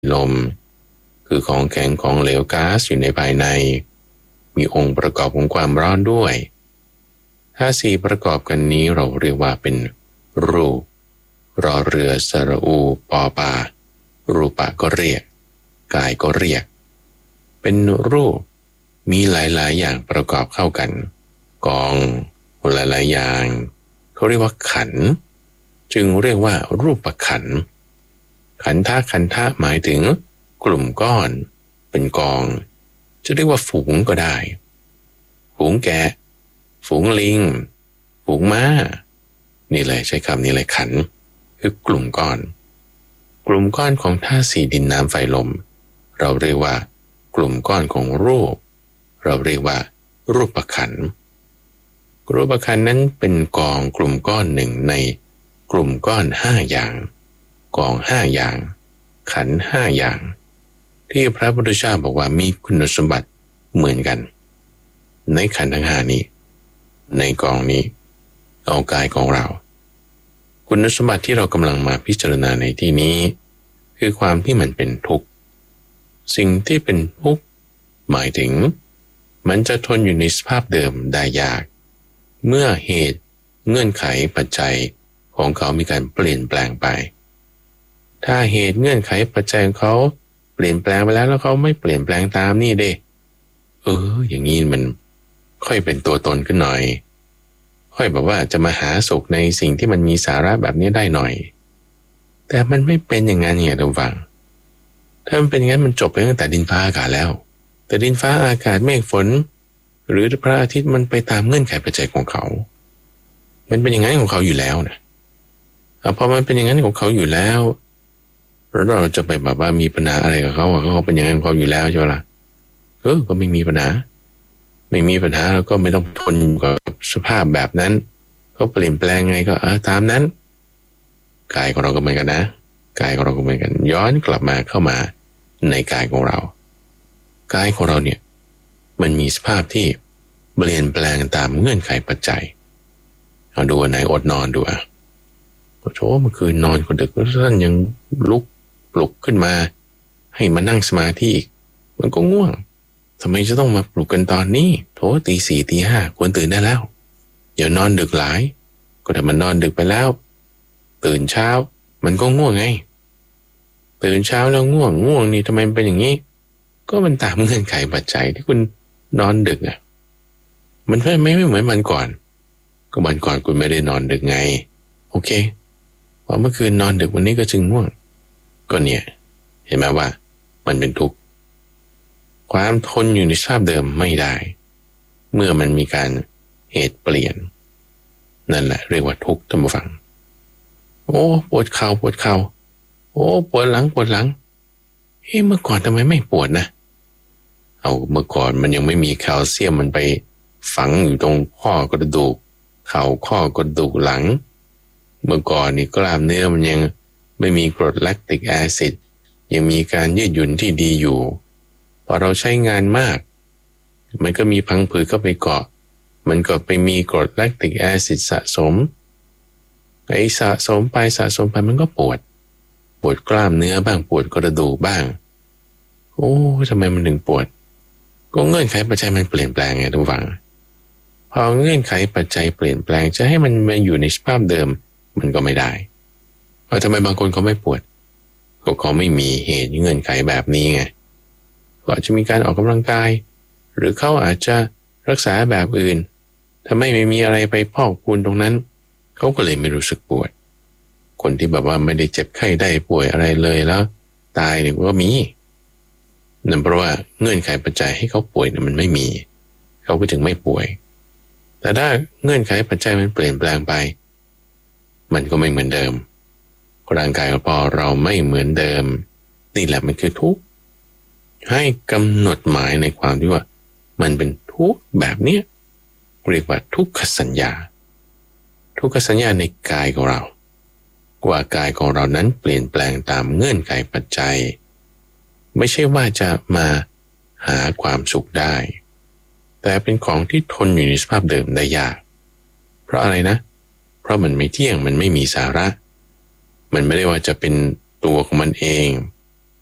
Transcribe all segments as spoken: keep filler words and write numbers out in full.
ลมคือของแข็งของเหลวก๊าซอยู่ในภายในมีองค์ประกอบของความร้อนด้วยถ้าสี่ประกอบกันนี้เราเรียกว่าเป็นรูปรอเรือสระอูปอปารูปะก็เรียกกายก็เรียกเป็นรูปมีหลายๆอย่างประกอบเข้ากันกองหลายๆอย่างเขาเรียกว่าขันธ์จึงเรียกว่ารูปขันธ์ขันธะขันธะหมายถึงกลุ่มก้อนเป็นกองจะเรียกว่าฝูงก็ได้ฝูงแกะฝูงลิงฝูงม้านี่เลยใช้คำนี้เลยขันธ์คือกลุ่มก้อนกลุ่มก้อนของธาตุสี่ดินน้ำไฟลมเราเรียกว่ากลุ่มก้อนของรูปเราเรียกว่ารูปขันธ์รูปขันธ์นั้นเป็นกองกลุ่มก้อนหนึ่งในกลุ่มก้อนห้าอย่างกองห้าอย่างขันธ์ห้าอย่างที่พระพุทธเจ้าบอกว่ามีคุณสมบัติเหมือนกันในขันธ์ทั้งห้านี้ในกองนี้เอากายของเราคุณสมบัติที่เรากำลังมาพิจารณาในที่นี้คือความที่มันเป็นทุกข์สิ่งที่เป็นทุกข์หมายถึงมันจะทนอยู่ในสภาพเดิมได้ยากเมื่อเหตุเงื่อนไขปัจจัยของเขามีการเปลี่ยนแปลงไปถ้าเหตุเงื่อนไขปัจจัยของเขาเปลี่ยนแปลงไปแล้วแล้วเขาไม่เปลี่ยนแปลงตามนี่เด้เอออย่างนี้มันค่อยเป็นตัวตนขึ้นหน่อยค่อยแบบว่าจะมาหาสุขในสิ่งที่มันมีสาระแบบนี้ได้หน่อยแต่มันไม่เป็นอย่างนั้นเนี่ยท่านฟังถ้ามันเป็นอย่างนั้นมันจบไปตั้งแต่ดินฟ้าอากาศแล้วแต่ดินฟ้าอากาศเมฆฝนหรือพระอาทิตย์มันไปตามเงื่อนไขปัจจัยของเขามันเป็นอย่างนั้นของเขาอยู่แล้วนะพอมันเป็นอย่างนั้นของเขาอยู่แล้วแล้วเราจะไปแบบว่ามีปัญหาอะไรกับเขาเขาเป็นอย่างนั้นของเขาอยู่แล้วใช่ไหมล่ะเออก็ไม่มีปัญหาไม่มีปัญหาเราก็ไม่ต้องทนกับสภาพแบบนั้นเขาเปลี่ยนแปลงไงก็เออตามนั้นกายของเราก็เหมือนกันนะกายของเราก็เหมือนกันย้อนกลับมาเข้ามาในกายของเรากายของเราเนี่ยมันมีสภาพที่เปลี่ยนแปลงตามเงื่อนไขปัจจัยเอาดูไหนอดนอนดูอ่ะโอ้โหเมื่อคืนนอนคนดึกแล้วท่านยังลุกปลุกขึ้นมาให้มานั่งสมาธิอีกมันก็ง่วงทำไมจะต้องมาปลุกกันตอนนี้โถตีสี่ตีห้าควรตื่นได้แล้วอย่านอนดึกหลายก็ถ้ามันนอนดึกไปแล้วตื่นเช้ามันก็ง่วงไงตื่นเช้าแล้วง่วงง่วงนี่ทำไมเป็นอย่างนี้ก็มันตามเงื่อนไขปัจจัยที่คุณนอนดึกอ่ะมันไม่ไม่ไม่เหมือนมันก่อนก็วันก่อนคุณไม่ได้นอนดึกไงโอเคพอเมื่อคืนนอนดึกวันนี้ก็จึงง่วงก็เนี่ยเห็นไหมว่ามันเป็นทุกข์ความทนอยู่ในสภาพเดิมไม่ได้เมื่อมันมีการเหตุเปลี่ยนนั่นแหละเรียกว่าทุกข์ท่านผู้ฟังโอ้ปวดเข่าปวดเข่าโอ้ปวดหลังปวดหลังเฮ้เมื่อก่อนทำไมไม่ปวดนะเอาเมื่อก่อนมันยังไม่มีแคลเซียมมันไปฝังอยู่ตรงข้อกระดูกเข่าข้อกระดูกหลังเมื่อก่อนนี่กล้ามเนื้อมันยังไม่มีกรดแลคติกแอซิดยังมีการยืดหยุ่นที่ดีอยู่พอเราใช้งานมากมันก็มีพังผืดเข้าไปเกาะมันก็ไปมีกรดแลคติกแอซิดสะสมไอ้สะสมไปสะสมไปมันก็ปวดปวดกล้ามเนื้อบ้างปวดกระดูกบ้างโอ้ทำไมมันถึงปวดก็เงื่อนไขปัจจัยมันเปลี่ยนแปลงไงทุกฝังพอเงื่อนไขปัจจัยเปลี่ยนแปลงจะให้มันมาอยู่ในสภาพเดิมมันก็ไม่ได้เพราะทำไมบางคนเขาไม่ปวดก็เขาไม่มีเหตุเงื่อนไขแบบนี้ไงก็อาจจะมีการออกกำลังกายหรือเขาอาจจะรักษาแบบอื่นถ้าไม่ไม่มีอะไรไปพอกพูนตรงนั้นเขาก็เลยไม่รู้สึกปวดคนที่แบบว่าไม่ได้เจ็บไข้ได้ป่วยอะไรเลยแล้วตายเนี่ยก็มีนั่นเพราะว่าเงื่อนไขปัจจัยให้เขาป่วยเนี่ยมันไม่มีเขาก็ถึงไม่ป่วยแต่ถ้าเงื่อนไขปัจจัยมันเปลี่ยนแปลงไปมันก็ไม่เหมือนเดิมร่างกายของพอเราไม่เหมือนเดิมนี่แหละมันคือทุกข์ให้กำหนดหมายในความที่ว่ามันเป็นทุกข์แบบเนี้ยเรียกว่าทุกขสัญญาทุกขสัญญาในกายของเราว่ากายของเรานั้นเปลี่ยนแปลงตามเงื่อนไขปัจจัยไม่ใช่ว่าจะมาหาความสุขได้แต่เป็นของที่ทนอยู่ในสภาพเดิมได้ยากเพราะอะไรนะเพราะมันไม่เที่ยงมันไม่มีสาระมันไม่ได้ว่าจะเป็นตัวของมันเอง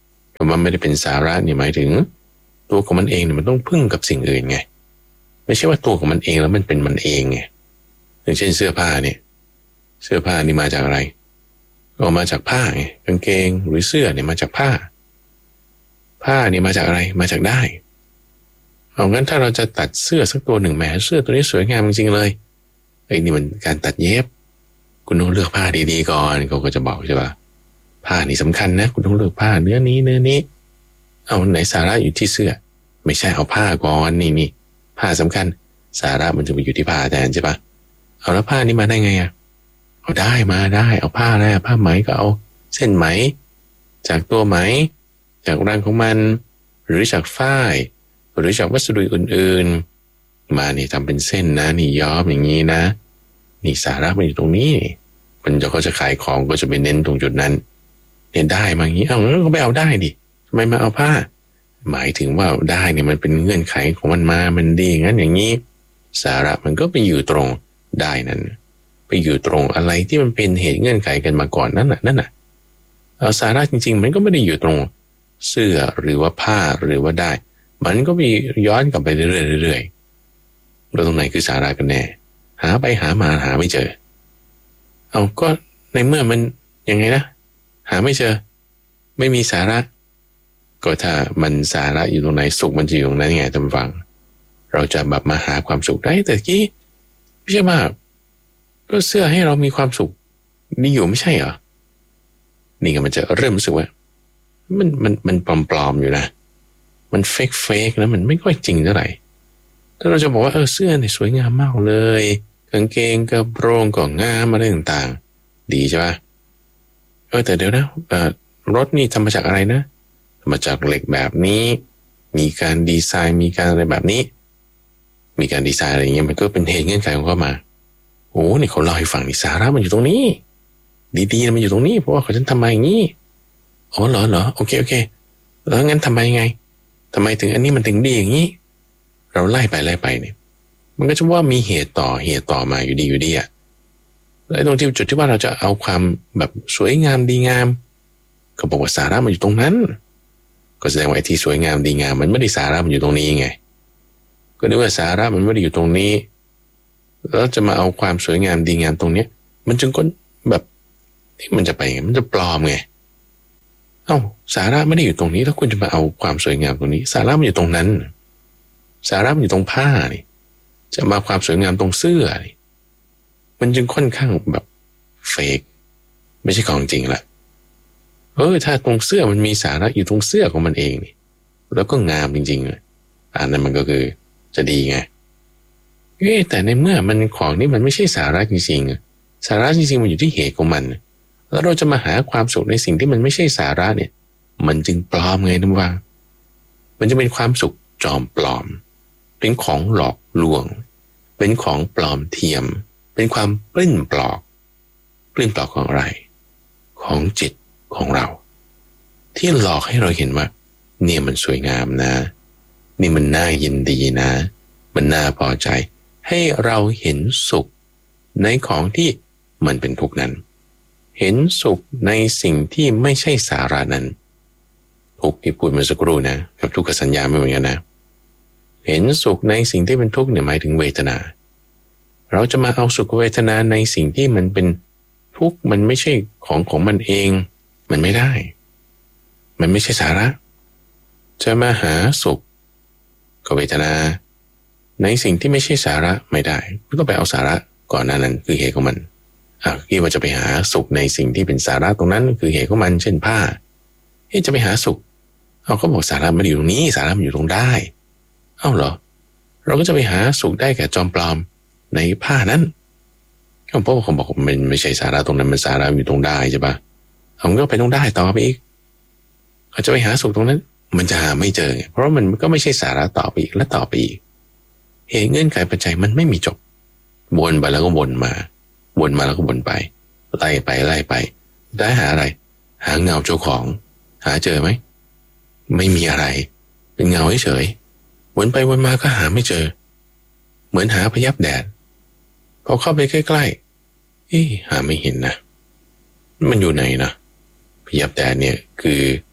ำว่าไม่ได้เป็นสาระเนี่ยหมายถึงตัวของมันเองเนี่ยมันต้องพึ่งกับสิ่งอื่นไงไม่ใช่ว่าตัวของมันเองแล้วมันเป็นมันเองไงอย่างเช่นเสื้อผ้าเนี่ยเสื้อผ้านี่มาจากอะไรก็มาจากผ้าไงกางเกงหรือเสื้อเนี่ยมาจากผ้าผ้านี่มาจากอะไรมาจากได้เอางั้นถ้าเราจะตัดเสื้อสักตัวหนึ่งแหมเสื้อตัวนี้สวยงามจริงๆเลยไอ้นี่มันการตัดเย็บคุณต้องเลือกผ้าดีๆก่อนเขาก็จะบอกใช่ป่ะผ้านี่สำคัญนะคุณต้องเลือกผ้าเนื้อนี้เนื้อนี้เอาไหนสาระอยู่ที่เสื้อไม่ใช่เอาผ้าก่อนนี่นี่ผ้าสำคัญสาระมันจะไปอยู่ที่ผ้าแทนใช่ป่ะเอาแล้วผ้านี่มาได้ไงอ่ะเอาได้มาได้เอาผ้าแล้วผ้าไหมก็เอาเส้นไหมจากตัวไหมจากรังของมันหรือจากฝ้ายหรือจากวัสดุอื่นๆมานี่ทำเป็นเส้นนะนี่ย้อมอย่างนี้นะนี่สาระมันอยู่ตรงนี้มันจะเขาจะขายของก็จะไปเน้นตรงจุดนั้นเนี่ยได้มาอย่างนี้เอางั้นก็ไปเอาได้ดิทำไมมาเอาผ้าหมายถึงว่าได้เนี่ยมันเป็นเงื่อนไขของมันมามันดีงั้นอย่างนี้สาระมันก็ไปอยู่ตรงได้นั้นไปอยู่ตรงอะไรที่มันเป็นเหตุเงื่อนไขกันมาก่อนนั่นน่ะนั่นน่ะเอาสาระจริงๆมันก็ไม่ได้อยู่ตรงเสื้อหรือว่าผ้าหรือว่าได้มันก็มีย้อนกลับไปเรื่อยๆเรื่อยๆแล้วตรงไหนคือสาระกันแน่หาไปหามาหาไม่เจอเอาก็ในเมื่อมันยังไงนะหาไม่เจอไม่มีสาระก็ถ้ามันสาระอยู่ตรงไหนสุขมันจะอยู่ตรงนั้นไงท่านฟังเราจะแบบมาหาความสุขได้แต่กี้ไม่ใช่ว่าก็เสื้อให้เรามีความสุขนี่อยู่ไม่ใช่เหรอนี่ก็มันจะเริ่มรู้สึกว่ามันมันมันปลอมๆอยู่นะมันเฟกเฟกแล้วมันไม่ค่อยจริงเท่าไหร่ถ้าเราจะบอกว่าเออเสื้อเนี่ยสวยงามมากเลยกางเกงกระโปรงก็งามอะไรต่างๆดีใช่ป่ะเออแต่เดี๋ยวนะเอ่อรถนี่ทำมาจากอะไรนะมาจากเหล็กแบบนี้มีการดีไซน์มีการอะไรแบบนี้มีการดีไซน์อะไรอย่างเงี้ยมันก็เป็นเหตุเงื่อนไขของเขามาโอ้นี่เขาเล่าให้ฟังนี่สาระมันอยู่ตรงนี้ดีๆมันอยู่ตรงนี้เพราะว่าเขาจะทำมาอย่างนี้อ๋อเหรอเหรอโอเคโอเคแล้วงั้นทำไมไงทำไมถึงอันนี้มันถึงดีอย่างนี้เราไล่ไปไล่ไปเนี่ยมันก็จะว่ามีเหตุต่อเหตุต่อมาอยู่ดีอยู่ดีอะแล้วตรงที่จุดที่ว่าเราจะเอาความแบบสวยงามดีงามก็บอกว่าสาระมันอยู่ตรงนั้นก็แสดงว่าไอ้ที่สวยงามดีงามมันไม่ได้สาระมันอยู่ตรงนี้ไงก็นึกว่าสาระมันไม่ได้อยู่ตรงนี้แล้วจะมาเอาความสวยงามดีงามตรงเนี้ยมันจึงก็แบบมันจะไปไงมันจะปลอมไงเอ้าสาระไม่ได้อยู่ตรงนี้แล้วคุณจะมาเอาความสวยงามตรงนี้สาระมันอยู่ตรงนั้นสาระมันอยู่ตรงผ้านี่จะมาความสวยงามตรงเสื้อนี่มันจึงค่อนข้างแบบเฟกไม่ใช่ของจริงละเออถ้าตรงเสื้อมันมีสาระอยู่ตรงเสื้อของมันเองนี่แล้วก็งามจริงๆเลยอันนั้นมันก็คือจะดีไงเอ๊ะแต่ในเมื่อมันของนี่มันไม่ใช่สาระจริงๆสาระจริงๆมันอยู่ที่เหตุของมันแล้วเราจะมาหาความสุขในสิ่งที่มันไม่ใช่สาระเนี่ยมันจึงปลอมไงนึกว่ามันจะเป็นความสุขจอมปลอมเป็นของหลอกลวงเป็นของปลอมเทียมเป็นความปลิ้นปลอกปลิ้นปลอกของอะไรของจิตของเราที่หลอกให้เราเห็นว่าเนี่ยมันสวยงามนะนี่มันน่ายินดีนะมันน่าพอใจให้เราเห็นสุขในของที่มันเป็นทุกข์นั้นเห็นสุขในสิ่งที่ไม่ใช่สาระนั้นทุกข์ที่พูดเมื่อสักครู่นะกับทุกขสัญญาไม่เหมือนกันนะเห็นสุขในสิ่งที่เป็นทุกข์เนี่ยหมายถึงเวทนาเราจะมาเอาสุขเวทนาในสิ่งที่มันเป็นทุกข์มันไม่ใช่ของของมันเองมันไม่ได้มันไม่ใช่สาระจะมาหาสุขกับเวทนาในสิ่งที่ไม่ใช่สาระไม่ได้ก็ต้องไปเอาสาระก่อนนั้นคือเหตุของมันอ่ะที่ว่าจะไปหาสุขในสิ่งที่เป็นสาระตรงนั้นคือเหตุของมันเช่นผ้าเอ๊ะจะไปหาสุขเอาเขาบอกสาระมันอยู่ตรงนี้สาระมันอยู่ตรงได้เอ้าเหรอเราก็จะไปหาสุขได้แก่จอมปลอมในผ้านั้นก็เพราะว่าเขาบอกมันไม่ใช่สาระตรงนั้นมันสาระอยู่ตรงได้ใช่ปะเขาก็ไปตรงได้ต่อไปอีกเขาจะไปหาสุขตรงนั้นมันจะหาไม่เจอไงเพราะมันก็ไม่ใช่สาระต่อไปอีกและต่อไปอีกเหตุเงื่อนไขปัจจัยมันไม่มีจบวนไปแล้วก็วนมาวนมาแล้วก็วนไปไล่ไปไล่ไปได้หาอะไรหาเงาเจ้าของหาเจอไหมไม่มีอะไรเป็นเงาเฉยวนไปวนมาก็หาไม่เจอเหมือนหาพยับแดดพอเข้าไปใกล้ๆเอ๊ะหาไม่เห็นนะมันอยู่ไหนนะพยับแดดเนี่ยคือ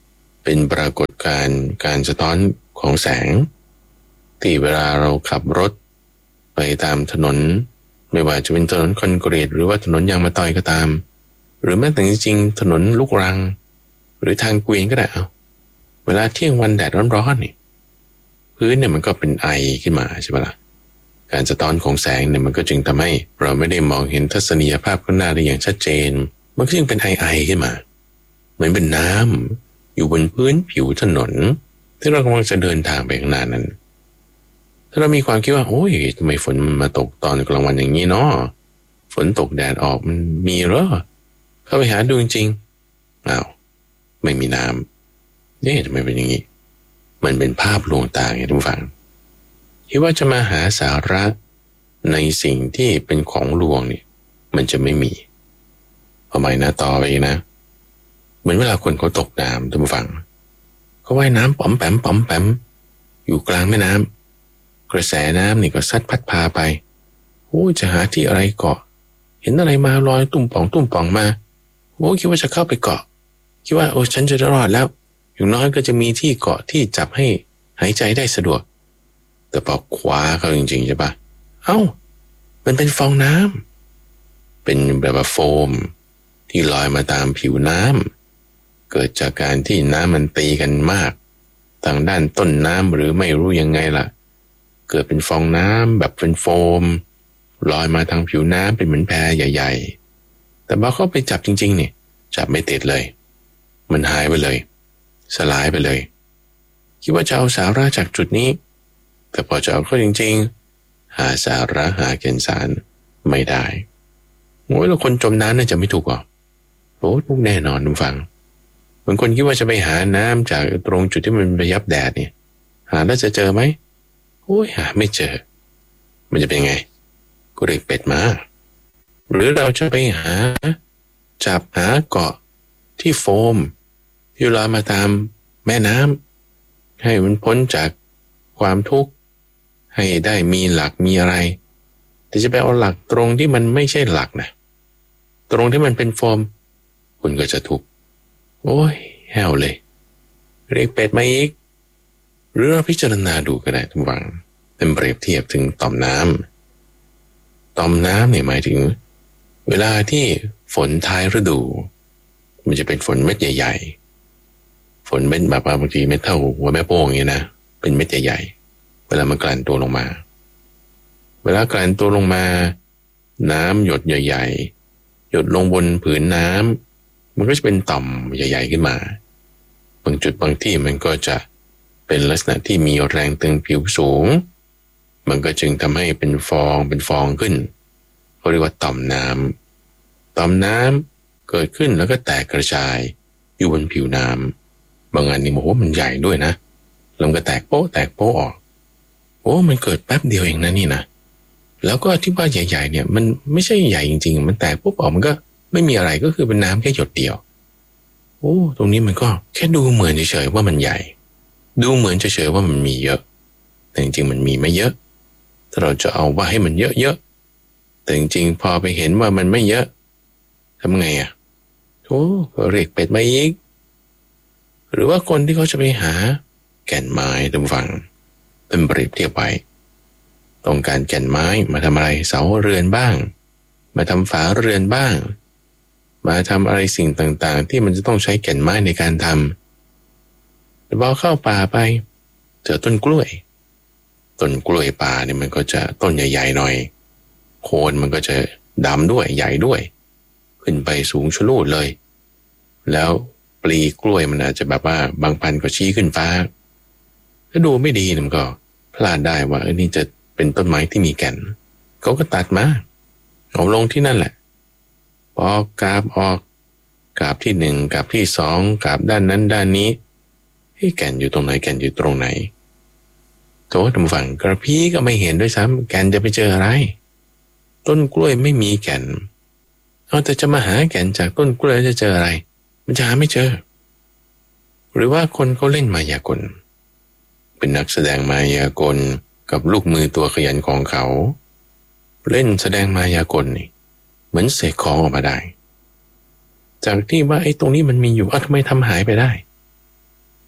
เป็นปรากฏการณ์การสะท้อนของแสงที่เวลาเราขับรถไปตามถนนไม่ว่าจะเป็นถนนคอนกรีตหรือว่าถนนยางมะตอยก็ตามหรือแม้แต่จริงๆถนนลูกรังหรือทางเกวียนก็ได้เอาเวลาเที่ยงวันแดดร้อนๆนี่พื้นเนี่ยมันก็เป็นไอขึ้นมาใช่ปะล่ะการสะท้อนของแสงเนี่ยมันก็จึงทำให้เราไม่ได้มองเห็นทัศนียภาพข้างหน้าได้อย่างชัดเจนมันก็จึงเป็นไอไอขึ้นมาเหมือนเป็นน้ำอยู่บนพื้นผิวถนนที่เรากำลังจะเดินทางไปข้างหน้านั้นถ้าเรามีความคิดว่าโอ้ยทำไมฝนมาตกตอนกลางวันอย่างนี้เนาะฝนตกแดดออกมันมีเหรอเข้าไปหาดูจริงๆอ้าวไม่มีน้ำเนี่ยทำไมเป็นอย่างนี้มันเป็นภาพลวงตาไงทุกฝั่งคิดว่าจะมาหาสาระในสิ่งที่เป็นของลวงเนี่ยมันจะไม่มีเอาใหม่นะต่อไปนะเหมือนเวลาคนเขาตกน้ำทุกฝั่งเขาว่ายน้ำป๋อมแปมป๋อมแปมอยู่กลางแม่น้ำกระแสน้ำนี่ก็ซัดพัดพาไปโอ้จะหาที่อะไรเกาะเห็นอะไรมาลอยตุ่มป่องตุ่มป่องมาโอ้คิดว่าจะเข้าไปเกาะคิดว่าโอ้ฉันจะรอดแล้วอย่างน้อยก็จะมีที่เกาะที่จับให้หายใจได้สะดวกแต่พอคว้าเขาจริงๆใช่ปะเอ้ามันเป็นฟองน้ำเป็นแบบว่าโฟมที่ลอยมาตามผิวน้ำเกิดจากการที่น้ำมันตีกันมากทางด้านต้นน้ำหรือไม่รู้ยังไงล่ะเกิดเป็นฟองน้ำแบบเป็นโฟมลอยมาทางผิวน้ำเป็นเหมือนแพใหญ่ๆแต่พอเข้าไปจับจริงๆเนี่ยจับไม่ติดเลยมันหายไปเลยสลายไปเลยคิดว่าจะเอาสาระจากจุดนี้แต่พอจะเอาเข้าจริงๆหาสาระหาแก่นสารไม่ได้โอ้ยแล้วคนจมน้ำน่าจะไม่ถูกหรอโอ้ทุกแน่นอนทุกฟังบางคนคิดว่าจะไปหาน้ำจากตรงจุดที่มันไปยับแดดเนี่ยหาแล้วจะเจอไหมโอ้ยหาไม่เจอมันจะเป็นไงก็เรียกเป็ดมาหรือเราจะไปหาจับหาเกาะที่โฟมที่ลอยมาตามแม่น้ำให้มันพ้นจากความทุกข์ให้ได้มีหลักมีอะไรแต่จะไปเอาหลักตรงที่มันไม่ใช่หลักนะตรงที่มันเป็นโฟมคุณก็จะทุกข์โอ้ยแห้วเลยเรียกเป็ดมาอีกหรือเราพิจารณาดูก็ได้ทุกวังเป็นเปรียบเทียบถึงต่อมน้ำต่อมน้ำเนี่ยหมายถึงเวลาที่ฝนท้ายฤดูมันจะเป็นฝนเม็ดใหญ่ๆฝนเป็นแบบบางทีเม็ดเท่าหัวแม่โป้งอย่างนี้นะเป็นเม็ดใหญ่ๆเวลามันกลั่นตัวลงมาเวลากลั่นตัวลงมาน้ำหยดใหญ่ๆหยดลงบนผืนน้ำมันก็จะเป็นต่อมใหญ่ๆขึ้นมาบางจุดบางที่มันก็จะเป็นลักษณะที่มีแรงตึงผิวสูงมันก็จึงทำให้เป็นฟองเป็นฟองขึ้นเขาเรียกว่าต่อมน้ำต่อมน้ำเกิดขึ้นแล้วก็แตกกระจายอยู่บนผิวน้ำบางอันนี่บอกว่ามันใหญ่ด้วยนะแล้วมันก็แตกโป๊ะแตกโป๊ะออกโอ้มันเกิดแป๊บเดียวเองนะนี่นะแล้วก็ที่ว่าใหญ่ๆเนี่ยมันไม่ใช่ใหญ่จริงๆมันแตกปุ๊บออกมันก็ไม่มีอะไรก็คือเป็นน้ำแค่หยดเดียวโอ้ตรงนี้มันก็แค่ดูเหมือนเฉยๆว่ามันใหญ่ดูเหมือนเฉยๆว่ามันมีเยอะแต่จริงๆมันมีไม่เยอะถ้าเราจะเอาว่าให้มันเยอะๆแต่จริงๆพอไปเห็นว่ามันไม่เยอะทำไงอ่ะโอ้ก็เรียกเป็ดมาอีกหรือว่าคนที่เขาจะไปหาแก่นไม้ตรงฝั่งเป็นเปรียบเทียบไปต้องการแก่นไม้มาทำอะไรเสาเรือนบ้างมาทำฝาเรือนบ้างมาทำอะไรสิ่งต่างๆที่มันจะต้องใช้แก่นไม้ในการทำแต่พอเข้าป่าไปเจอต้นกล้วยต้นกล้วยป่าเนี่ยมันก็จะต้นใหญ่ๆหน่อยโคนมันก็จะดำด้วยใหญ่ด้วยขึ้นไปสูงชะลูดเลยแล้วปลีกล้วยมันอาจจะแบบว่าบางพันก็ชี้ขึ้นฟ้าถ้าดูไม่ดีมันก็พลาดได้ว่าเออนี่จะเป็นต้นไม้ที่มีแก่นเขาก็ตัดมาเอาลงที่นั่นแหละพอกาบออกกาบที่หนึ่งกาบที่สองกาบด้านนั้นด้านนี้ให้แก่นอยู่ตรงไหนแก่นอยู่ตรงไหนโถทำฝั่งกระพี้ก็ไม่เห็นด้วยซ้ำแก่นจะไปเจออะไรต้นกล้วยไม่มีแก่นเอาแต่จะมาหาแก่นจากต้นกล้วยจะเจออะไรมันจะหาไม่เจอหรือว่าคนเขาเล่นมายากลเป็นนักแสดงมายากลกับลูกมือตัวขยันของเขาเล่นแสดงมายากลนี่เหมือนเสกของออกมาได้จากที่ว่าไอ้ตรงนี้มันมีอยู่อ้าวทำไมทำหายไปได้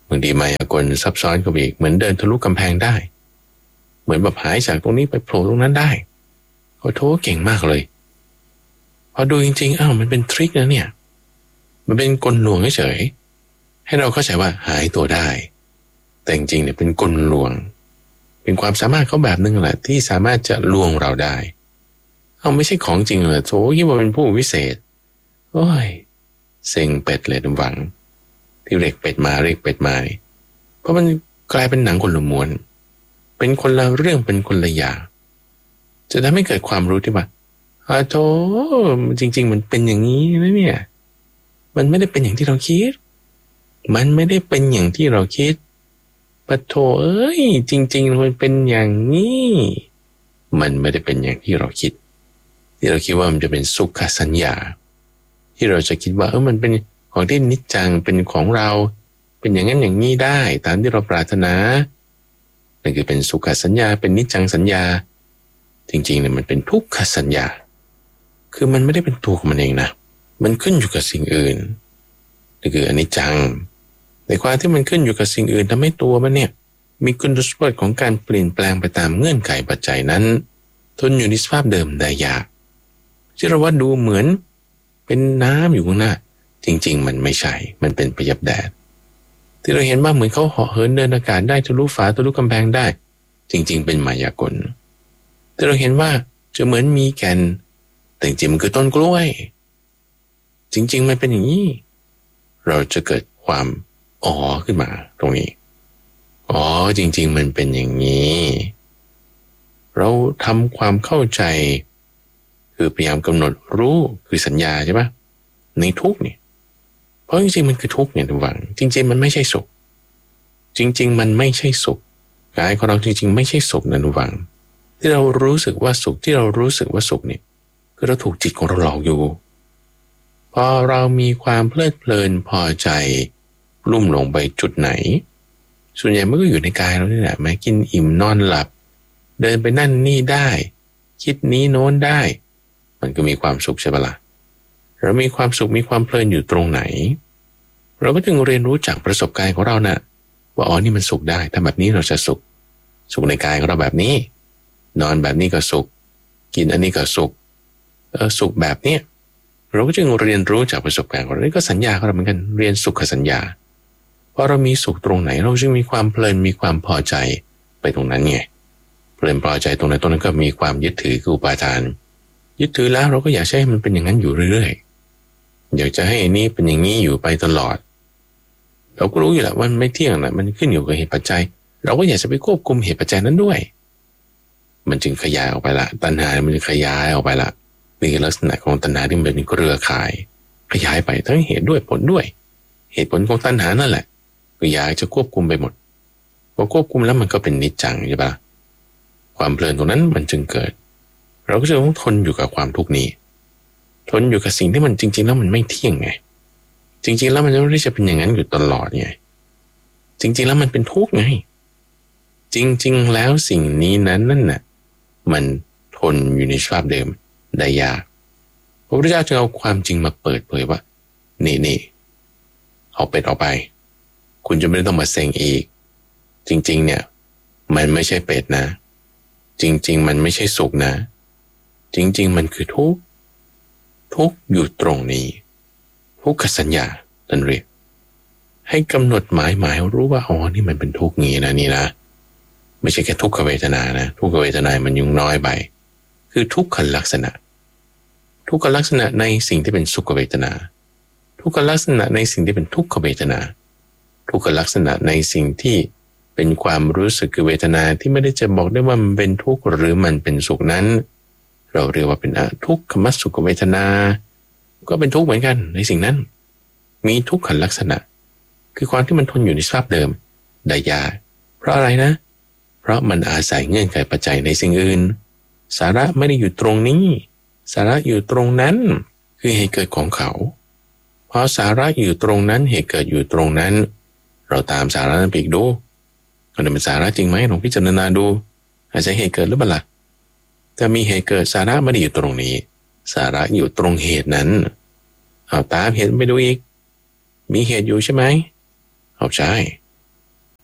บางทีมายากลซับซ้อนกว่าอีกเหมือนเดินทะลุกำแพงได้เหมือนแบบหายจากตรงนี้ไปโผล่ตรงนั้นได้โอ้โหเก่งมากเลยพอดูจริงๆอ้าวมันเป็นทริคนะเนี่ยมันเป็นกลลวงเฉยๆให้เราเข้าใจว่าหายตัวได้แต่จริงๆเนี่ยเป็นกลลวงเป็นความสามารถเขาแบบนึงแหละที่สามารถจะลวงเราได้เอาไม่ใช่ของจริงเหรอโถยิ่งว่าเป็นผู้วิเศษโอ้ยเซ็งเป็ดเลยทุกฝังที่เรียกเป็ดมาเรียกเป็ดมาเพราะมันกลายเป็นหนังคนละม้วนเป็นคนละเรื่องเป็นคนละอย่างจะทำให้เกิดความรู้ที่ว่าอ่าโธ่จริงๆมันเป็นอย่างนี้นะเนี่ยมันไม่ได้เป็นอย่างที่เราคิดมันไม่ได้เป็นอย่างที่เราคิดปะโถเอ้ยจริงๆมันเป็นอย่างนี้มันไม่ได้เป็นอย่างที่เราคิดที่เราคิดว่ามันจะเป็นสุขสัญญาที่เราจะคิดว่าเออมันเป็นของที่นิจจังเป็นของเราเป็นอย่างนั้นอย่างนี้ได้ตามที่เราปรารถนานั่นคือเป็นสุขสัญญาเป็นนิจจังสัญญาจริงๆเนี่ยมันเป็นทุกขสัญญาคือมันไม่ได้เป็นตัวของมันเองนะมันขึ้นอยู่กับสิ่งอื่นนี่คืออนิจจังในความที่มันขึ้นอยู่กับสิ่งอื่นทำให้ตัวมันเนี่ยมีคุณสมบัติของการเปลี่ยนแปลงไปตามเงื่อนไขปัจจัยนั้นทนอยู่ในสภาพเดิมได้ยากที่เราว่าดูเหมือนเป็นน้ำอยู่ข้างหน้าจริงๆมันไม่ใช่มันเป็นพยับแดดที่เราเห็นว่าเหมือนเขาเหาะเหินเดินอากาศได้ทะลุฝาทะลุกำแพงได้จริงๆเป็นมายากลที่เราเห็นว่าจะเหมือนมีแก่นแต่จริงๆมันคือต้นกล้วยจริงๆมันเป็นอย่างนี้เราจะเกิดความอ๋อขึ้นมาตรงนี้อ๋อจริงๆมันเป็นอย่างนี้เราทำความเข้าใจคือพยายามกำหนดรู้คือสัญญาใช่ปะในทุกเนี่ยเพราะจริงๆมันคือทุกเนี่ยทุกฝังจริงๆมันไม่ใช่สุขจริงๆมันไม่ใช่สุขกายของเราจริงๆไม่ใช่สุขนะทุกฝังที่เรารู้สึกว่าสุขที่เรารู้สึกว่าสุขเนี่ยคือเราถูกจิตของเราหลอกอยู่พอเรามีความเพลิดเพลินพอใจลุ่มลงไปจุดไหนส่วนใหญ่มันก็อยู่ในกายเรานี่แหละแม้กินอิ่มนอนหลับเดินไปนั่นนี่ได้คิดนี้โน้นได้มันก็มีความสุขใช่ปะล่ะเรามีความสุขมีความเพลินอยู่ตรงไหนเราก็จึงเรียนรู้จากประสบการณ์ของเรานะ่ะว่าอ๋อนี่มันสุขได้ถ้าแบบนี้เราจะสุขสุขในกายของเราแบบนี้นอนแบบนี้ก็สุขกินอันนี้ก็สุขเออสุขแบบเนี้ยเราก็จึงเรียนรู้จากประสบการณ์ของเรานี่ก็สัญญาของเราเหมือนกันเรียนสุขสัญญาเพราะเรามีสุขตรงไหนเราจึงมีความเพลินมีความพอใจไปตรงนั้นไงเพลินพอใจตรงไหนตรงนั้นก็มีความยึดถือคืออุปาทานยึดถือแล้วเราก็อยากให้มันเป็นอย่างนั้นอยู่เรื่อยๆอยากจะให้อันนี้เป็นอย่างนี้อยู่ไปตลอดเราก็รู้อยู่แหละว่ามันไม่เที่ยงนะมันขึ้นอยู่กับเหตุปัจจัยเราก็อยากจะไปควบคุมเหตุปัจจัยนั้นด้วยมันจึงขยายออกไปละตัณหามันจะขยายออกไปละนี่คือลักษณะของตัณหาที่มันเป็นเครือข่ายขยายไปทั้งเหตุด้วยผลด้วยเหตุผลของตัณหานั่นแหละก็อยากจะควบคุมไปหมดพอควบคุมแล้วมันก็เป็นนิจจังใช่ปะความเพลินตรงนั้นมันจึงเกิดเราก็จะต้องทนอยู่กับความทุกข์นี้ทนอยู่กับสิ่งที่มันจริงๆแล้วมันไม่เที่ยงไงจริงๆแล้วมันไม่ได้จะเป็นอย่างนั้นอยู่ตลอดไงจริงๆแล้วมันเป็นทุกข์ไงจริงๆแล้วสิ่งนี้นั้นนั่นน่ะมันทนอยู่ในสภาพเดิมได้ยากพระพุทธเจ้าจึงเอาความจริงมาเปิดเผยว่านี่นี่เอาเป็ดออกไปคุณจะไม่ต้องมาเซ็งอีกจริงๆเนี่ยมันไม่ใช่เป็ดนะจริงๆมันไม่ใช่สุขนะจริงๆมันคือทุกข์ทุกข์อยู่ตรงนี้ทุกขสัญญาท่านเรียกให้กำหนดหมายหมายรู้ว่าอ๋อนี่มันเป็นทุกข์งี้นะนี่นะไม่ใช่แค่ทุกขเวทนานะทุกขเวทนามันยุ่งน้อยไปคือทุกขลักษณะทุกขลักษณะในสิ่งที่เป็นสุขเวทนาทุกขลักษณะในสิ่งที่เป็นทุกขเวทนาทุกขลักษณะในสิ่งที่เป็นความรู้สึกคือเวทนาที่ไม่ได้จะบอกได้ว่ามันเป็นทุกข์หรือมันเป็นสุขนั้นเราเรียกว่าเป็นทุกขมัสสุขเวทนาก็เป็นทุกข์เหมือนกันในสิ่งนั้นมีทุกขลักษณะคือความที่มันทนอยู่ในสภาพเดิมได้ยากเพราะอะไรนะเพราะมันอาศัยเงื่อนไขปัจจัยในสิ่งอื่นสาระไม่ได้อยู่ตรงนี้สาระอยู่ตรงนั้นคือเหตุเกิดของเขาเพราะสาระอยู่ตรงนั้นเหตุเกิดอยู่ตรงนั้นเราตามสาระนั้นไปอีกดูมันเป็นสาระจริงไหมลองพิจารณาดูอาจจะเหตุเกิดหรือเปล่าถ้ามีเหตุเกิดสาระไม่ได้อยู่ตรงนี้สาระอยู่ตรงเหตุนั้นเอาตามเหตุไปดูอีกมีเหตุอยู่ใช่ไหมเอาใช่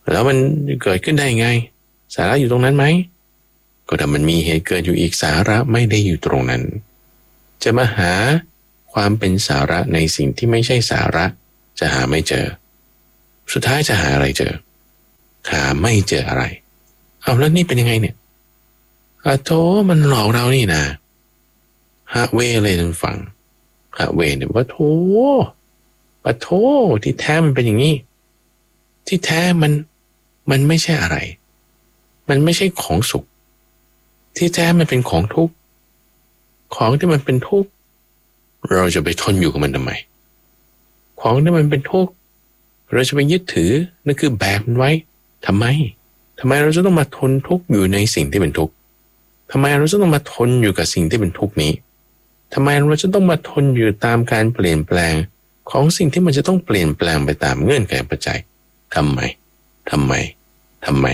แล้วมันเกิดขึ้นได้ไงสาระอยู่ตรงนั้นไหมก็ถ้ามันมีเหตุเกิดอยู่อีกสาระไม่ได้อยู่ตรงนั้นจะมาหาความเป็นสาระในสิ่งที่ไม่ใช่สาระจะหาไม่เจอสุดท้ายจะหาอะไรเจอหาไม่เจออะไรเอาแล้วนี่เป็นยังไงเนี่ยอะโธมันหลอกเรานี่นะฮะเวเลยท่านฟังฮะเวเนี่ยว่าโธปะโธที่แท้มันเป็นอย่างนี้ที่แท้มันมันไม่ใช่อะไรมันไม่ใช่ของสุขที่แท้มันเป็นของทุกข์ของที่มันเป็นทุกข์เราจะไปทนอยู่กับมันทำไมของที่มันเป็นทุกข์เราจะไปยึดถือนั่นคือแบกมันไว้ทำไมทำไมเราจะต้องมาทนทุกข์อยู่ในสิ่งที่เป็นทุกข์ทำไมเราจะต้องมาทนอยู่กับสิ่งที่เป็นทุกข์นี้ทำไมเราจะต้องมาทนอยู่ตามการเปลี่ยนแปลงของสิ่งที่มันจะต้องเปลี่ยนแปลงไปตามเงื่อนไขปัจจัยทำไมทำไมทำไม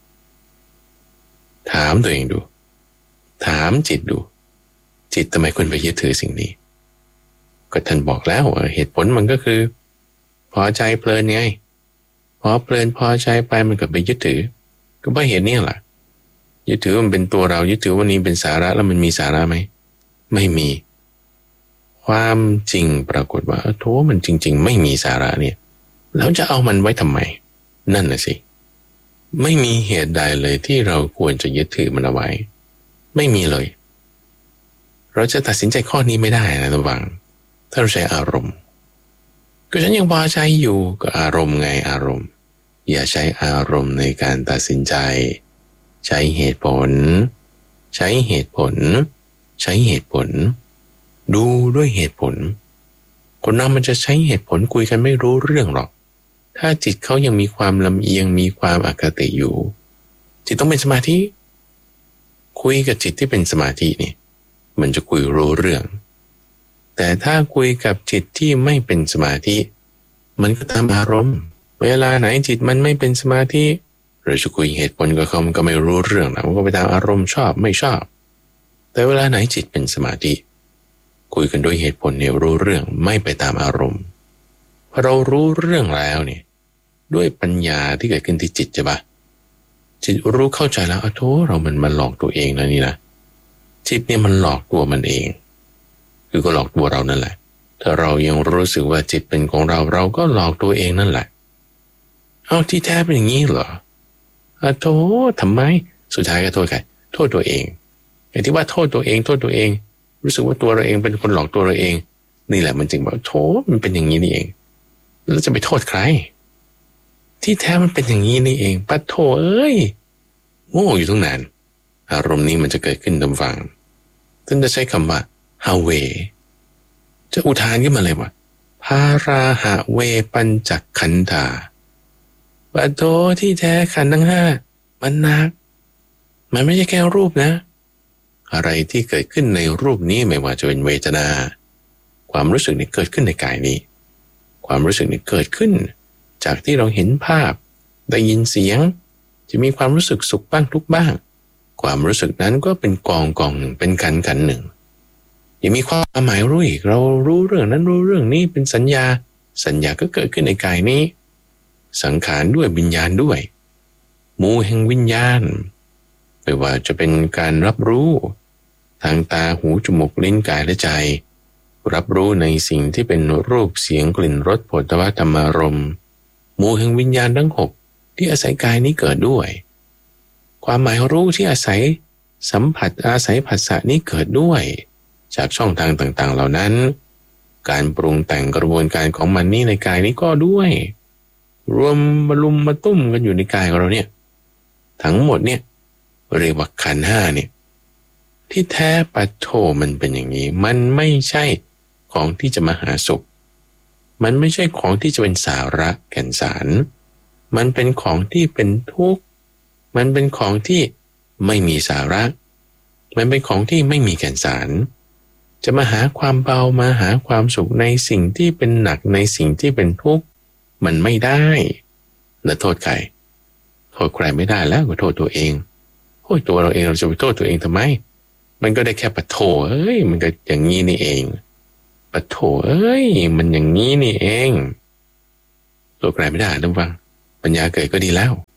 ถามตัวเองดูถามจิตดูจิตทำไมคุณไปยึดถือสิ่งนี้ก็ท่านบอกแล้วเหตุผลมันก็คือพอใจเพลินไงพอเพลินพอใจไปมันก็ไปยึดถือก็เพราะเหตุนี้แหละยึดถือมันเป็นตัวเรายึดถือว่านี้เป็นสาระแล้วมันมีสาระไหมไม่มีความจริงปรากฏว่าโธ่มันจริงๆไม่มีสาระเนี่ยแล้วจะเอามันไว้ทำไมนั่นน่ะสิไม่มีเหตุใดเลยที่เราควรจะยึดถือมันเอาไว้ไม่มีเลยเราจะตัดสินใจข้อนี้ไม่ได้นะระวังถ้าเราใช้อารมณ์ก็ฉันยังพอใจอยู่ก็อารมณ์ไงอารมณ์อย่าใช้อารมณ์ในการตัดสินใจใช้เหตุผลใช้เหตุผลใช้เหตุผลดูด้วยเหตุผลคนเรามันจะใช้เหตุผลคุยกันไม่รู้เรื่องหรอกถ้าจิตเขายังมีความลำเอียงมีความอคติอยู่จิตต้องเป็นสมาธิคุยกับจิตที่เป็นสมาธินี่มันจะคุยรู้เรื่องแต่ถ้าคุยกับจิตที่ไม่เป็นสมาธิมันก็ตามอารมณ์เวลาไหนจิตมันไม่เป็นสมาธิเราจะคุยเหตุผลกับเขามันก็ไม่รู้เรื่องนะมันก็ไปตามอารมณ์ชอบไม่ชอบแต่เวลาไหนจิตเป็นสมาธิคุยกันด้วยเหตุผลเนี่ยรู้เรื่องไม่ไปตามอารมณ์พอเรารู้เรื่องแล้วเนี่ยด้วยปัญญาที่เกิดขึ้นที่จิตใช่ปะจิตรู้เข้าใจแล้วอ้าวโธ่เรามันมันหลอกตัวเองนะนี่นะจิตเนี่ยมันหลอกตัวมันเองคือก็หลอกตัวเรานั่นแหละถ้าเรายังรู้สึกว่าจิตเป็นของเราเราก็หลอกตัวเองนั่นแหละเอาที่แท้เป็นอย่างนี้เหรออ้าวโธ่ทำไมสุดท้ายก็โทษใครโทษตัวเองไอ้ที่ว่าโทษตัวเองโทษตัวเองรู้สึกว่าตัวเราเองเป็นคนหลอกตัวเราเองนี่แหละมันจึงบอกโธ่มันเป็นอย่างนี้นี่เองแล้วจะไปโทษใครที่แท้มันเป็นอย่างนี้นี่เองปัดโธ่เอ้ยโง่อยู่ตั้งนานอารมณ์นี้มันจะเกิดขึ้นตามฟังท่านจะใช้คำว่าฮาเวจะอุทานขึ้นมาเลยว่าภาราหะเวปัญจขันธาปัดโธ่ที่แท้ขันธ์ทั้งห้ามันหนักมันไม่ใช่แค่รูปนะอะไรที่เกิดขึ้นในรูปนี้ไม่ว่าจะเป็นเวทนาความรู้สึกนี้เกิดขึ้นในกายนี้ความรู้สึกนี้เกิดขึ้นจากที่เราเห็นภาพได้ยินเสียงจะมีความรู้สึกสุขบ้างทุกข์บ้างความรู้สึกนั้นก็เป็นกองกองหนึ่งเป็นขันขันหนึ่งยังมีความหมายรู้อีกเรารู้เรื่องนั้นรู้เรื่องนี้เป็นสัญญาสัญญาก็เกิดขึ้นในกายนี้สังขารด้วยวิญญาณด้วยหมู่แห่งวิญญาณไม่ว่าจะเป็นการรับรู้ทางตาหูจมูกลิ้นกายและใจรับรู้ในสิ่งที่เป็นรูปเสียงกลิ่นรสโผฏฐัพพะธรรมารมณ์หมู่แห่งวิญญาณทั้งหกที่อาศัยกายนี้เกิดด้วยความหมายรู้ที่อาศัยสัมผัสอาศัยผัสสะนี้เกิดด้วยจากช่องทางต่างๆเหล่านั้นการปรุงแต่งกระบวนการของมันนี้ในกายนี้ก็ด้วยรวมมาลุมมาตุ้มกันอยู่ในกายของเราเนี่ยทั้งหมดเนี่ยเรียกว่าขันธ์ห้าเนี่ยที่แท้ปัจโธมันเป็นอย่างนี้มันไม่ใช่ของที่จะมาหาสุขมันไม่ใช่ของที่จะเป็นสาระแก่นสารมันเป็นของที่เป็นทุกข์มันเป็นของที่ไม่มีสาระมันเป็นของที่ไม่มีแก่นสารจะมาหาความเบามาหาความสุขในสิ่งที่เป็นหนักในสิ่งที่เป็นทุกข์มันไม่ได้แล้วโทษใครโทษใครไม่ได้แล้วก็โทษตัวเองโอ้ยตัวเราเองเราจะไปโทษตัวเองทำไมมันก็ได้แค่ปะโถเอ้ยมันก็อย่างนี้นี่เองปะโถเอ้ยมันอย่างนี้นี่เองตัวใครไม่ได้นะฟังปัญญาเกิดก็ดีแล้ว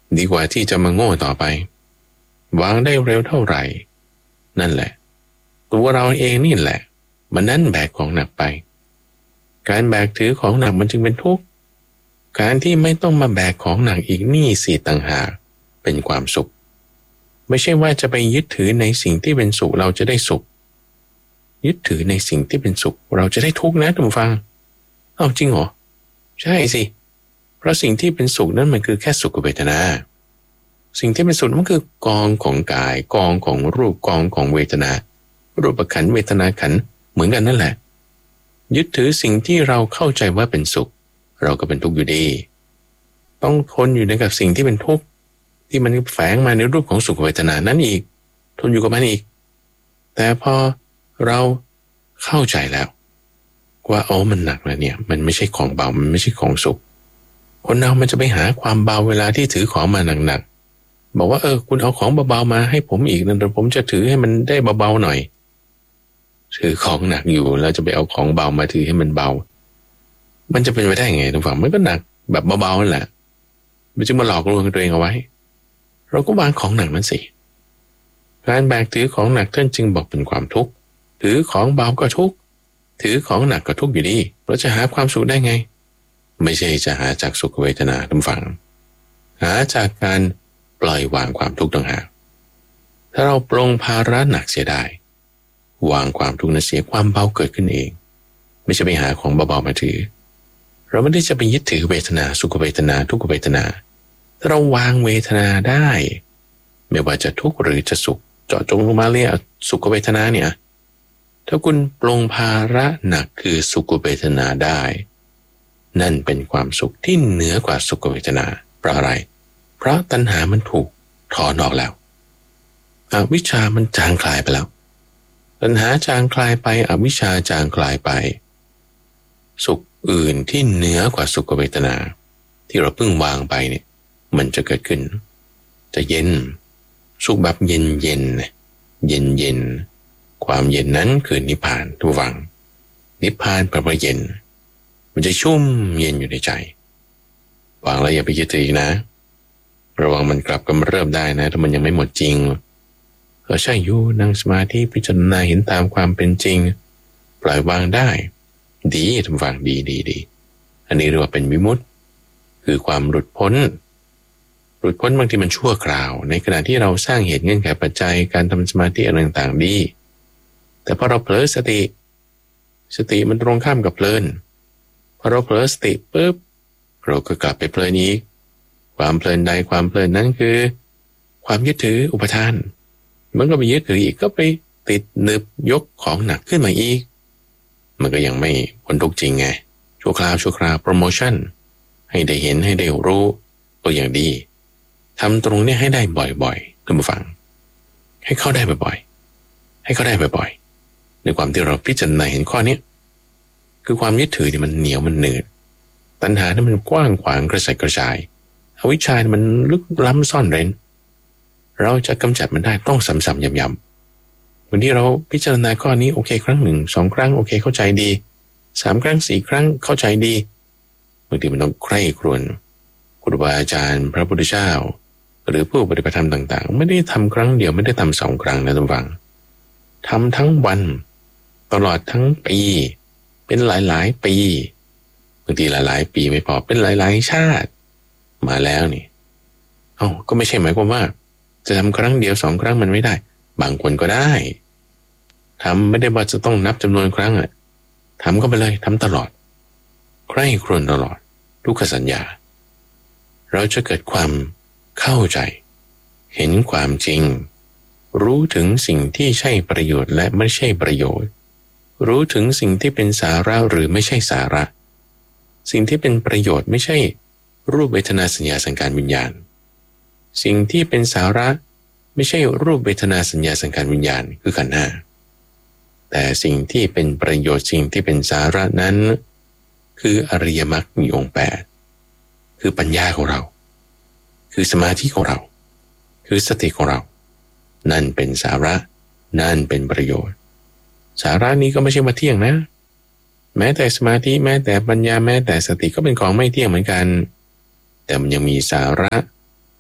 ดีกว่าที่จะมาโง่ต่อไปวางได้เร็วเท่าไหร่นั่นแหละตัวเราเองนี่แหละมันนั่นแบกของหนักไปการแบกถือของหนักมันจึงเป็นทุกข์การที่ไม่ต้องมาแบกของหนักอีกนี่สิต่างหากเป็นความสุขไม่ใช่ว่าจะไปยึดถือในสิ่งที่เป็นสุขเราจะได้สุขยึดถือในสิ่งที่เป็นสุขเราจะได้ทุกข์นะท่านผู้ฟังเอาจริงเหรอใช่สิเพราะสิ่งที่เป็นสุขนั้นมันคือแค่สุขเวทนาสิ่งที่เป็นสุขมันคือกองของกายกองของรูปกองของเวทนารูปขันธ์เวทนาขันธ์เหมือนกันนั่นแหละยึดถือสิ่งที่เราเข้าใจว่าเป็นสุขเราก็เป็นทุกข์อยู่ดีต้องทนอยู่ในกับสิ่งที่เป็นทุกข์ที่มันแฝงมาในรูปของสุขเวทนานั้นอีกทนอยู่กับมันอีกแต่พอเราเข้าใจแล้วว่าโอ้มันหนักแล้วเนี่ยมันไม่ใช่ของเบามันไม่ใช่ของสุขคนเรามันจะไปหาความเบาเวลาที่ถือของมาหนักๆบอกว่าเออคุณเอาของเบาๆมาให้ผมอีกนั่นแต่ผมจะถือให้มันได้เบาๆหน่อยถือของหนักอยู่แล้วจะไปเอาของเบามาถือให้มันเบามันจะเป็นไปได้ไงทุกฝั่งมันก็หนักแบบเบาๆนั่นแหละมันจึงมาหลอกลวงตัวเองเอาไว้เราก็วางของหนักนั้นสิการแบกถือของหนักท่านจึงบอกเป็นความทุกข์ถือของเบาก็ทุกข์ถือของหนักก็ทุกข์อยู่ดีเราจะหาความสุขได้ไงไม่ใช่จะหาจากสุขเวทนาท่านฟังหาจากการปล่อยวางความทุกข์ต่างหากถ้าเราปรงภาระหนักเสียได้วางความทุกข์นั้นเสียความเบาเกิดขึ้นเองไม่ใช่ไปหาของเบาๆมาถือเราไม่ได้จะไปยึดถือเวทนาสุขเวทนาทุกขเวทนาถ้าเราวางเวทนาได้ไม่ว่าจะทุกข์หรือจะสุขเจาะจงลงมาเลยสุขเวทนาเนี่ยถ้าคุณปรงภาระหนักคือสุขเวทนาได้นั่นเป็นความสุขที่เหนือกว่าสุขเวทนาเพราะอะไรเพราะตัณหามันถูกถอนออกแล้วอวิชชามันจางคลายไปแล้วตัณหาจางคลายไปอวิชชาจางคลายไปสุขอื่นที่เหนือกว่าสุขเวทนาที่เราเพิ่งวางไปเนี่ยมันจะเกิดขึ้นจะเย็นสุขแบบเย็นเย็นเย็นเย็นความเย็นนั้นคือนิพพานทุกฝังนิพพานแปลว่าเย็นมันจะชุ่มเย็นอยู่ในใจวางแล้วอย่าไปยึดถือนะระวังมันกลับกำเริบได้นะถ้ามันยังไม่หมดจริงก็ใช่อยู่นั่งสมาธิพิจารณาเห็นตามความเป็นจริงปล่อยวางได้ดีทุกฝังดีดีดีอันนี้เรียกว่าเป็นวิมุตติคือความหลุดพ้นหลุดพ้นบางทีมันชั่วคราวในขณะที่เราสร้างเหตุเงื่อนไขปัจจัยการทำสมาธิอะไรต่างๆดีแต่พอเราเผลอสติสติมันตรงข้ามกับเพลินพอเราเผลอสติปุ๊บเราก็กลับไปเพลินอีกความเพลินใดความเพลินนั้นคือความยึดถืออุปทานมันก็ไปยึดถืออีกก็ไปติดนึบยกของหนักขึ้นมาอีกมันก็ยังไม่พ้นทุกข์จริงไงชั่วคราวชั่วคราวโปรโมชั่นให้ได้เห็นให้ได้รู้ตัวอย่างดีทำตรงนี้ให้ได้บ่อยๆท่านผู้ฟังให้เข้าได้บ่อยๆให้เข้าได้บ่อยๆในความที่เราพิจารณาเห็นข้อนี้คือความยึดถือเนี่ยมันเหนียวมันเหนืดตัณหาเนี่ยมันกว้างขวางกระสัดกระจายอวิชชามันลึกล้ำซ่อนเร้นเราจะกำจัดมันได้ต้องซ้ำๆย้ำๆวันที่เราพิจารณาข้อนี้โอเคครั้งหนึ่งสองครั้งโอเคเข้าใจดีสามครั้งสี่ครั้งเข้าใจดีบางทีมันต้องใคร่ครวญครูบาอาจารย์พระพุทธเจ้าหรือผู้ปฏิบัติธรรมต่างๆไม่ได้ทำครั้งเดียวไม่ได้ทำสองครั้งนะท่านฟังทำทั้งวันตลอดทั้งปีเป็นหลายๆปีบางทีหลายๆปีไม่พอเป็นหลายๆชาติมาแล้วนี่เอ้าก็ไม่ใช่หมายความว่าจะทำครั้งเดียวสองครั้งมันไม่ได้บางคนก็ได้ทำไม่ได้ว่าจะต้องนับจำนวนครั้งอะทำก็ไปเลยทำตลอดใคร่ครวญตลอดทุกขสัญญาเราจะเกิดความเข้าใจเห็นความจริงรู้ถึงสิ่งที่ใช่ประโยชน์และไม่ใช่ประโยชน์รู้ถึงสิ่งที่เป็นสาระหรือไม่ใช่สาระสิ่งที่เป็นประโยชน์ไม่ใช่รูปเวทนาสัญญาสังขารวิญญาณสิ่งที่เป็นสาระไม่ใช่รูปเวทนาสัญญาสังขารวิญญาณคือขันธ์ห้าแต่สิ่งที่เป็นประโยชน์สิ่งที่เป็นสาระนั้นคืออริยมรรคมีองค์แปดคือปัญญาของเราคือสมาธิของเราคือสติของเรานั่นเป็นสาระนั่นเป็นประโยชน์สาระนี้ก็ไม่ใช่มาเที่ยงนะแม้แต่สมาธิแม้แต่ปัญญาแม้แต่สติก็เป็นของไม่เที่ยงเหมือนกันแต่มันยังมีสาระ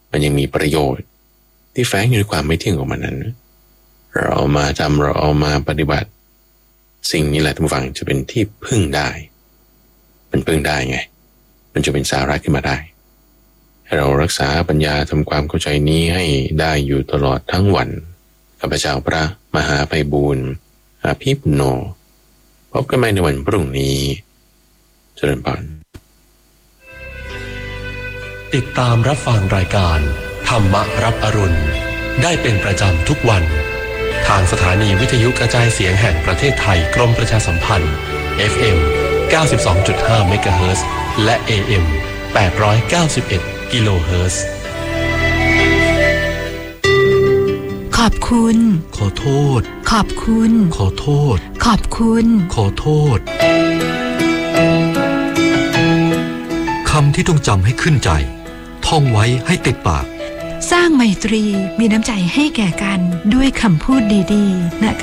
มันยังมีประโยชน์ที่แฝงอยู่ในความไม่เที่ยงของมันนั้นเราเอามาทำเราเอามาปฏิบัติสิ่งนี้แหละท่านผู้ฟังจะเป็นที่พึ่งได้มันพึ่งได้ไงมันจะเป็นสาระขึ้นมาได้ให้เรารักษาปัญญาทำความเข้าใจนี้ให้ได้อยู่ตลอดทั้งวันข้าพเจ้าพระมหาไพบูลย์อาภิปุณโญพบกันใหม่ในวันพรุ่งนี้เจริญพรติดตามรับฟังรายการธรรมรับอรุณได้เป็นประจำทุกวันทางสถานีวิทยุกระจายเสียงแห่งประเทศไทยกรมประชาสัมพันธ์ เอฟ เอ็ม เก้าสิบสองจุดห้า เมกะเฮิรตซ์และ เอ เอ็ม แปดร้อยเก้าสิบเอ็ด กิโลเฮิรตซ์ขอบคุณขอโทษขอบคุณขอโทษขอบคุณขอโทษคำที่ต้องจำให้ขึ้นใจท่องไว้ให้ติดปากสร้างไมตรีมีน้ำใจให้แก่กันด้วยคำพูดดีๆนะคะ